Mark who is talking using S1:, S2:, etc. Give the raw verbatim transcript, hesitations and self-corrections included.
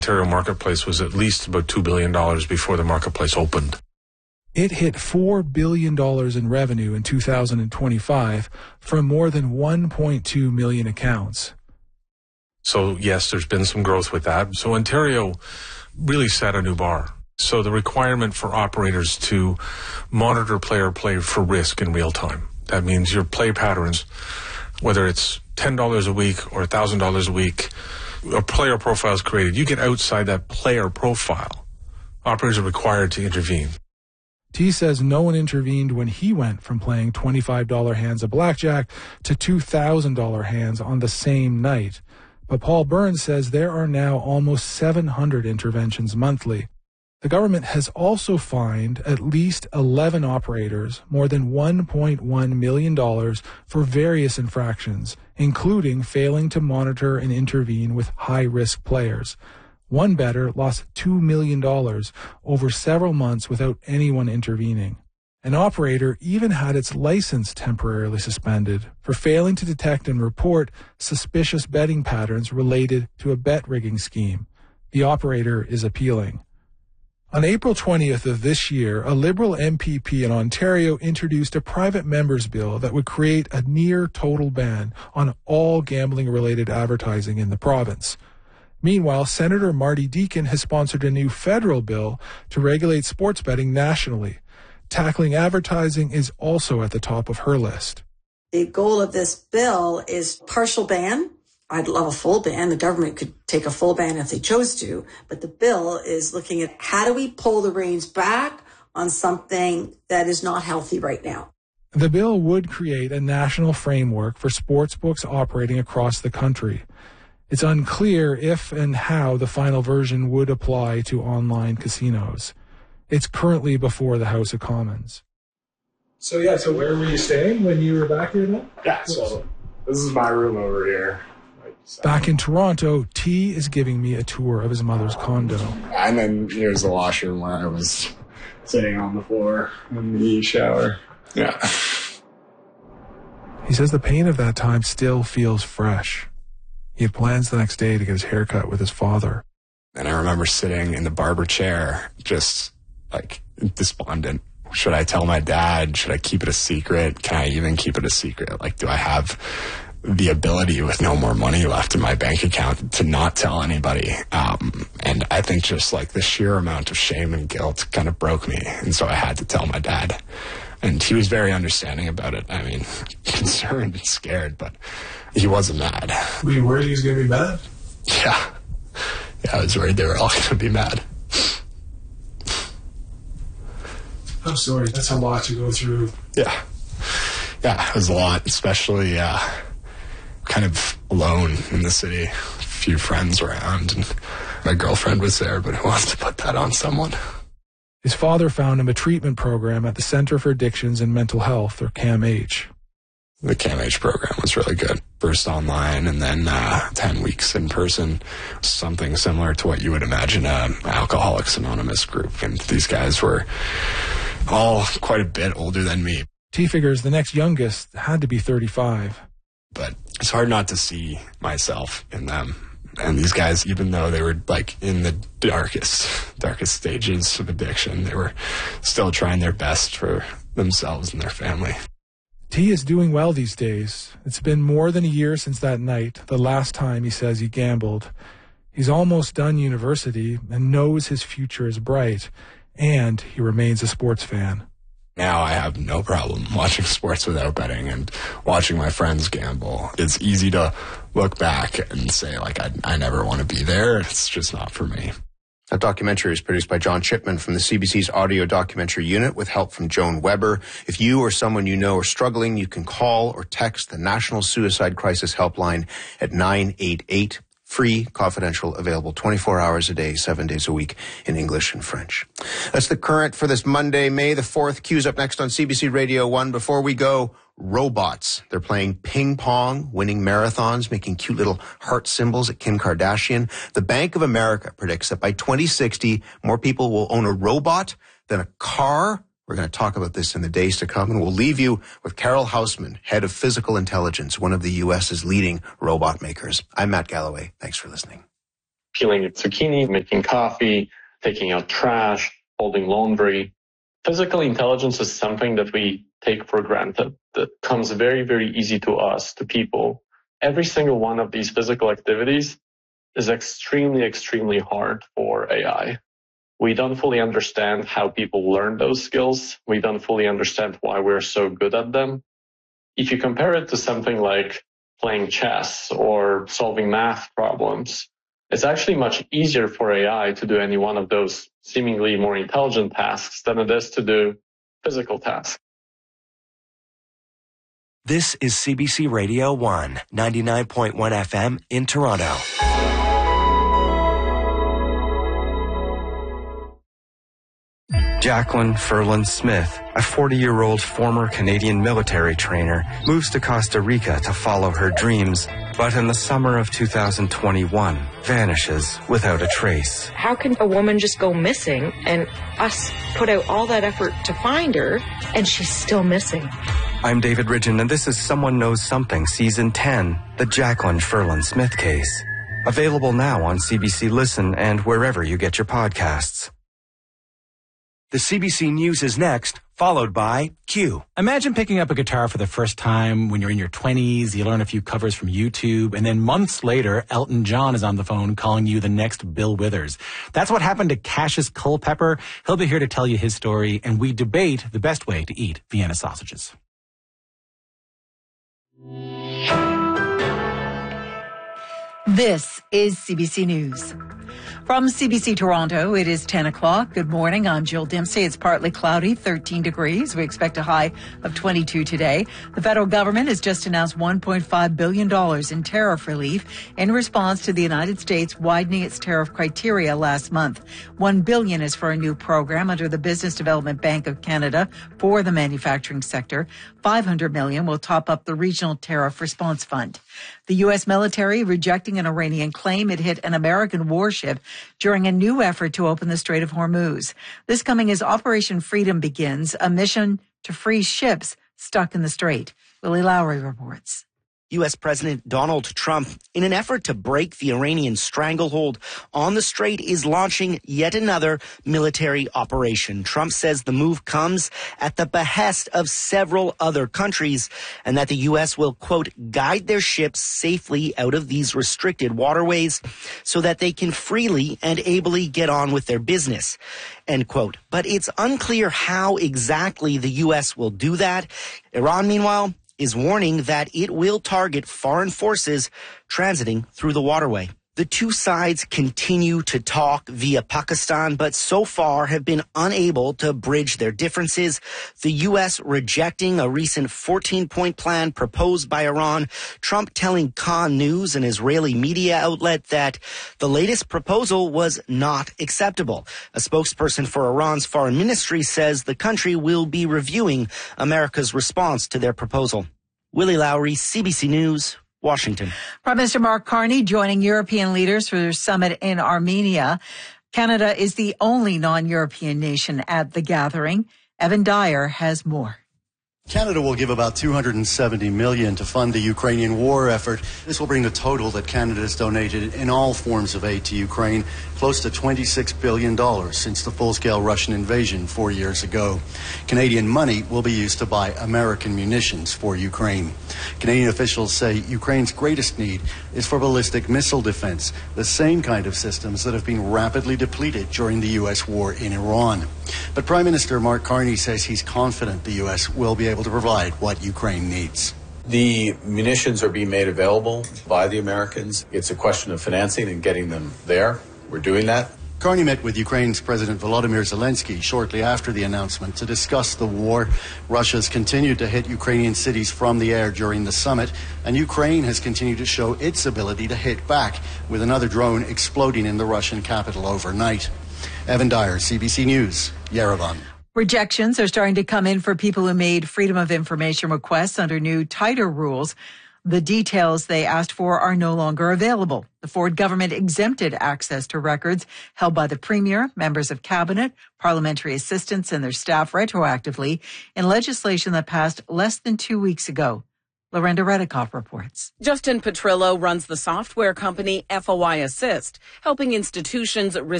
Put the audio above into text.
S1: Ontario marketplace was at least about two billion dollars before the marketplace opened.
S2: It hit four billion dollars in revenue in two thousand twenty-five from more than one point two million accounts.
S1: So yes, there's been some growth with that. So Ontario really set a new bar. So the requirement for operators to monitor player play for risk in real time. That means your play patterns, whether it's ten dollars a week or one thousand dollars a week, a player profile is created. You get outside that player profile, operators are required to intervene.
S2: T says no one intervened when he went from playing twenty-five dollars hands of blackjack to two thousand dollars hands on the same night. But Paul Burns says there are now almost seven hundred interventions monthly. The government has also fined at least eleven operators more than one point one million dollars for various infractions, including failing to monitor and intervene with high-risk players. One bettor lost two million dollars over several months without anyone intervening. An operator even had its license temporarily suspended for failing to detect and report suspicious betting patterns related to a bet rigging scheme. The operator is appealing. On April twentieth of this year, a Liberal M P P in Ontario introduced a private member's bill that would create a near-total ban on all gambling-related advertising in the province. Meanwhile, Senator Marty Deakin has sponsored a new federal bill to regulate sports betting nationally. Tackling advertising is also at the top of her list.
S3: The goal of this bill is partial ban. I'd love a full ban. The government could take a full ban if they chose to. But the bill is looking at how do we pull the reins back on something that is not healthy right now.
S2: The bill would create a national framework for sportsbooks operating across the country. It's unclear if and how the final version would apply to online casinos. It's currently before the House of Commons.
S4: So yeah, so where were you staying when you were back here then?
S5: Yeah, so this is my room over here.
S2: Back in Toronto, T is giving me a tour of his mother's condo.
S5: And then here's the washroom where I was sitting on the floor in the shower. Yeah.
S2: He says the pain of that time still feels fresh. He had plans the next day to get his hair cut with his father.
S5: And I remember sitting in the barber chair, just like despondent. Should I tell my dad? Should I keep it a secret? Can I even keep it a secret? Like, do I have the ability with no more money left in my bank account to not tell anybody? Um, and I think just like the sheer amount of shame and guilt kind of broke me. And so I had to tell my dad. And he was very understanding about it. I mean, concerned and scared, but he wasn't mad.
S4: Were you worried he was going to be mad?
S5: Yeah. Yeah, I was worried they were all going to be mad.
S4: I'm sorry. That's a lot to go through.
S5: Yeah. Yeah, it was a lot, especially uh, kind of alone in the city. A few friends around, and my girlfriend was there, but who wants to put that on someone?
S2: His father found him a treatment program at the Centre for Addictions and Mental Health, or C A M H.
S5: The C A M H program was really good. First online and then uh, ten weeks in person. Something similar to what you would imagine an Alcoholics Anonymous group. And these guys were all quite a bit older than me.
S2: T figures the next youngest had to be thirty-five.
S5: But it's hard not to see myself in them. And these guys, even though they were like in the darkest, darkest stages of addiction, they were still trying their best for themselves and their family.
S2: T is doing well these days. It's been more than a year since that night, the last time he says he gambled. He's almost done university and knows his future is bright, and he remains a sports fan.
S5: Now I have no problem watching sports without betting and watching my friends gamble. It's easy to look back and say, like, I, I never want to be there. It's just not for me.
S6: That documentary is produced by John Chipman from the C B C's Audio Documentary Unit with help from Joan Weber. If you or someone you know are struggling, you can call or text the National Suicide Crisis Helpline at nine eight eight. Free, confidential, available twenty-four hours a day, seven days a week in English and French. That's the current for this Monday, May the fourth. Cue's up next on C B C Radio one. Before we go, robots. They're playing ping pong, winning marathons, making cute little heart symbols at Kim Kardashian. The Bank of America predicts that by twenty sixty, more people will own a robot than a car. We're going to talk about this in the days to come, and we'll leave you with Carol Hausman, head of physical intelligence, one of the U S's leading robot makers. I'm Matt Galloway. Thanks for listening.
S7: peeling a zucchini, making coffee, taking out trash, folding laundry. Physical intelligence is something that we take for granted, that comes very, very easy to us, to people. Every single one of these physical activities is extremely, extremely hard for A I. We don't fully understand how people learn those skills. We don't fully understand why we're so good at them. If you compare it to something like playing chess or solving math problems, it's actually much easier for A I to do any one of those seemingly more intelligent tasks than it is to do physical tasks.
S8: This is C B C Radio one, ninety-nine point one F M in Toronto. Jacqueline Ferland Smith, a forty-year-old former Canadian military trainer, moves to Costa Rica to follow her dreams, but in the summer of two thousand twenty-one, vanishes without a trace.
S9: How can a woman just go missing and us put out all that effort to find her and she's still missing?
S8: I'm David Ridgen, and this is Someone Knows Something, Season ten, the Jacqueline Ferland Smith case. Available now on C B C Listen and wherever you get your podcasts. The C B C News is next, followed by Q.
S10: Imagine picking up a guitar for the first time when you're in your twenties, you learn a few covers from YouTube, and then months later, Elton John is on the phone calling you the next Bill Withers. That's what happened to Cassius Culpepper. He'll be here to tell you his story, and we debate the best way to eat Vienna sausages.
S11: This is C B C News. From C B C Toronto, it is ten o'clock. Good morning. I'm Jill Dempsey. It's partly cloudy, thirteen degrees. We expect a high of twenty-two today. The federal government has just announced one point five billion dollars in tariff relief in response to the United States widening its tariff criteria last month. one billion dollars is for a new program under the Business Development Bank of Canada for the manufacturing sector. five hundred million dollars will top up the Regional Tariff Response Fund. The U S military rejecting an Iranian claim it hit an American warship during a new effort to open the Strait of Hormuz. This coming as Operation Freedom begins, a mission to free ships stuck in the strait. Willie Lowry reports.
S12: U S President Donald Trump, in an effort to break the Iranian stranglehold on the strait, is launching yet another military operation. Trump says the move comes at the behest of several other countries and that the U S will, quote, guide their ships safely out of these restricted waterways so that they can freely and ably get on with their business, end quote. But it's unclear how exactly the U S will do that. Iran, meanwhile, is warning that it will target foreign forces transiting through the waterway. The two sides continue to talk via Pakistan, but so far have been unable to bridge their differences. The U S rejecting a recent fourteen-point plan proposed by Iran, Trump telling Khan News, an Israeli media outlet, that the latest proposal was not acceptable. A spokesperson for Iran's foreign ministry says the country will be reviewing America's response to their proposal. Willie Lowry, C B C News, Washington.
S11: Prime Minister Mark Carney joining European leaders for their summit in Armenia. Canada is the only non-European nation at the gathering. Evan Dyer has more.
S13: Canada will give about two hundred seventy million dollars to fund the Ukrainian war effort. This will bring the total that Canada has donated in all forms of aid to Ukraine close to twenty-six billion dollars since the full-scale Russian invasion four years ago. Canadian money will be used to buy American munitions for Ukraine. Canadian officials say Ukraine's greatest need is for ballistic missile defense, the same kind of systems that have been rapidly depleted during the U S war in Iran. But Prime Minister Mark Carney says he's confident the U S will be able to provide what Ukraine needs.
S14: The munitions are being made available by the Americans. It's a question of financing and getting them there. We're doing that.
S13: Carney met with Ukraine's President Volodymyr Zelensky shortly after the announcement to discuss the war. Russia's continued to hit Ukrainian cities from the air during the summit, and Ukraine has continued to show its ability to hit back, with another drone exploding in the Russian capital overnight. Evan Dyer, C B C News, Yerevan.
S11: Rejections are starting to come in for people who made Freedom of Information requests under new, tighter rules. The details they asked for are no longer available. The Ford government exempted access to records held by the Premier, members of Cabinet, parliamentary assistants, and their staff retroactively in legislation that passed less than two weeks ago. Lorenda Redikoff reports.
S15: Justin Petrillo runs the software company F O I Assist, helping institutions